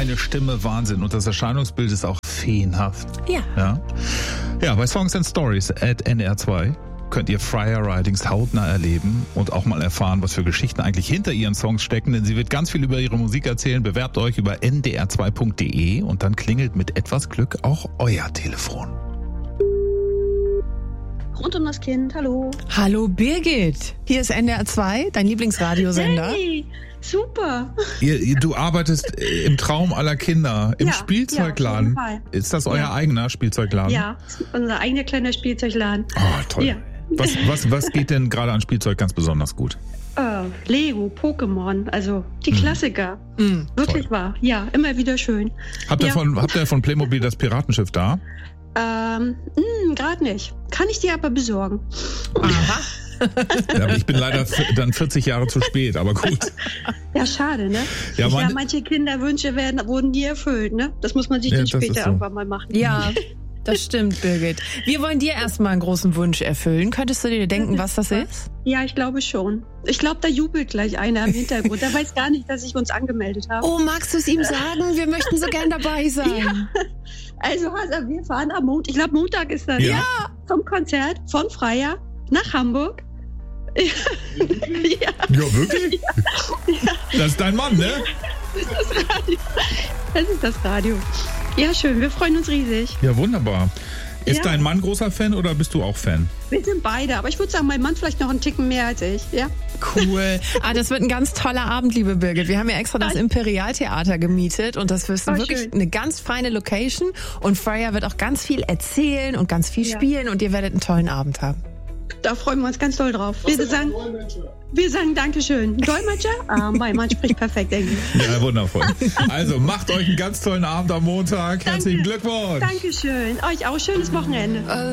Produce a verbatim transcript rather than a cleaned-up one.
eine Stimme, Wahnsinn. Und das Erscheinungsbild ist auch feenhaft. Ja. Ja, ja bei Songs and Stories at N D R zwei könnt ihr Freya Ridings hautnah erleben und auch mal erfahren, was für Geschichten eigentlich hinter ihren Songs stecken, denn sie wird ganz viel über ihre Musik erzählen. Bewerbt euch über n d r zwei punkt d e und dann klingelt mit etwas Glück auch euer Telefon. Rund um das Kind, hallo. Hallo Birgit, hier ist N D R zwei, dein Lieblingsradiosender. Hey, super. Ihr, ihr, du arbeitest im Traum aller Kinder, im Ja, Spielzeugladen. ja, auf jeden Fall. Ist das euer Ja. eigener Spielzeugladen? Ja, das ist unser eigener kleiner Spielzeugladen. Oh, toll. Ja. Was, was, was geht denn gerade an Spielzeug ganz besonders gut? Äh, Lego, Pokémon, also die Klassiker. Mhm. Wirklich Toll. wahr. Ja, immer wieder schön. Habt ihr, Ja. von, habt ihr von Playmobil das Piratenschiff da? Ähm, gerade nicht. Kann ich dir aber besorgen. Aha. Ja, aber ich bin leider f- dann vierzig Jahre zu spät, aber gut. Ja, schade, ne? Ja, Ja, meine- manche Kinderwünsche werden, wurden nie erfüllt, ne? Das muss man sich Ja, dann das ist später so. irgendwann mal machen. Ja, das stimmt, Birgit. Wir wollen dir erstmal einen großen Wunsch erfüllen. Könntest du dir denken, was das ist? Ja, ich glaube schon. Ich glaube, da jubelt gleich einer im Hintergrund. Der weiß gar nicht, dass ich uns angemeldet habe. Oh, magst du es ihm sagen? Wir möchten so gern dabei sein. Ja. Also, also wir fahren am Montag, ich glaube Montag ist das, Ja. zum Konzert von Freya nach Hamburg. ja, Ja, wirklich? Das ist dein Mann, ne? das ist das Radio. Ja, schön, wir freuen uns riesig. Ja, wunderbar. Ist Ja. dein Mann großer Fan oder bist du auch Fan? Wir sind beide, aber ich würde sagen, mein Mann vielleicht noch einen Ticken mehr als ich. Ja, Cool. Ah, das wird ein ganz toller Abend, liebe Birgit. Wir haben ja extra das Danke. Imperialtheater gemietet und das ist Oh, wirklich schön. eine ganz feine Location. Und Freya wird auch ganz viel erzählen und ganz viel Ja. spielen und ihr werdet einen tollen Abend haben. da freuen wir uns ganz doll drauf. Wir sagen, wir sagen Dankeschön. Dolmetscher? Ah, mein Mann spricht perfekt Englisch. Ja, wundervoll. Also macht euch einen ganz tollen Abend am Montag. Herzlichen Glückwunsch. Dankeschön. Euch auch schönes Wochenende.